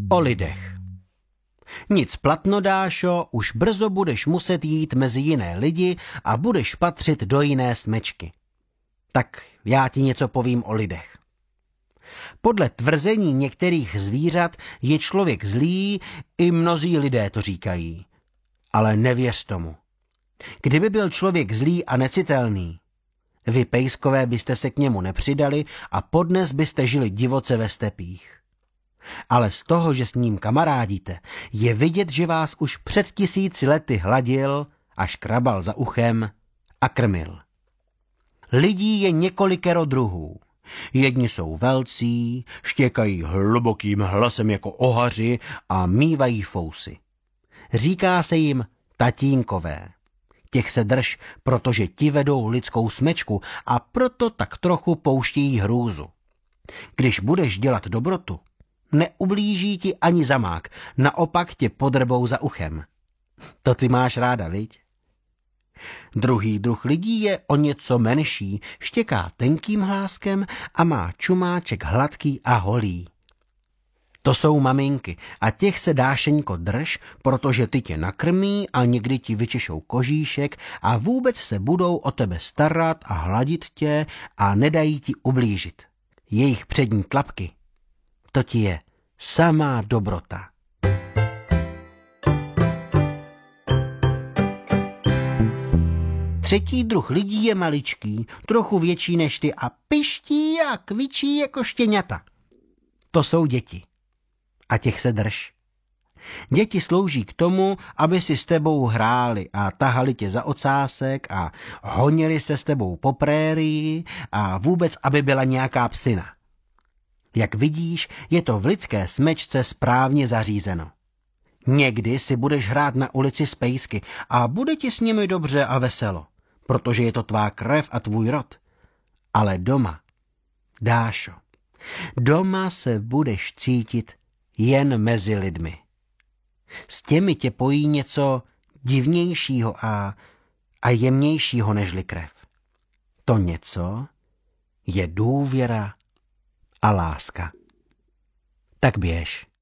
O lidech. Nic platno, Dášo, už brzo budeš muset jít mezi jiné lidi a budeš patřit do jiné smečky. Tak já ti něco povím o lidech. Podle tvrzení některých zvířat je člověk zlý, i mnozí lidé to říkají. Ale nevěř tomu. Kdyby byl člověk zlý a necitelný, vy pejskové byste se k němu nepřidali a podnes byste žili divoce ve stepích. Ale z toho, že s ním kamarádíte, je vidět, že vás už před 1000 lety hladil a škrabal za uchem a krmil. Lidí je několikero druhů. Jedni jsou velcí, štěkají hlubokým hlasem jako ohaři a mívají fousy. Říká se jim tatínkové. Těch se drž, protože ti vedou lidskou smečku a proto tak trochu pouštějí hrůzu. Když budeš dělat dobrotu, neublíží ti ani zamák, naopak tě podrbou za uchem. To ty máš ráda, viď? Druhý druh lidí je o něco menší, štěká tenkým hláskem a má čumáček hladký a holý. To jsou maminky a těch se, Dášeňko, drž, protože ty tě nakrmí a někdy ti vyčešou kožíšek a vůbec se budou o tebe starat a hladit tě a nedají ti ublížit. Jejich přední tlapky, to ti je samá dobrota. Třetí druh lidí je maličký, trochu větší než ty a piští a kvičí jako štěňata. To jsou děti. A těch se drž. Děti slouží k tomu, aby si s tebou hráli a tahali tě za ocásek a honili se s tebou po prérii a vůbec, aby byla nějaká psina. Jak vidíš, je to v lidské smečce správně zařízeno. Někdy si budeš hrát na ulici s pejsky a bude ti s nimi dobře a veselo, protože je to tvá krev a tvůj rod. Ale doma, Dášo, doma se budeš cítit jen mezi lidmi. S těmi tě pojí něco divnějšího a jemnějšího nežli krev. To něco je důvěra a láska. Tak běž.